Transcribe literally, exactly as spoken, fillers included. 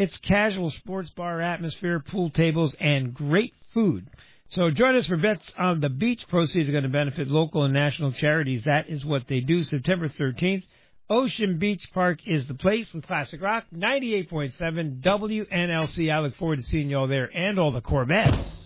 It's casual sports bar atmosphere, pool tables, and great food. So join us for Bets on the Beach. Proceeds are going to benefit local and national charities. That is what they do. September thirteenth, Ocean Beach Park is the place with Classic Rock, ninety-eight point seven W N L C. I look forward to seeing you all there and all the Corvettes.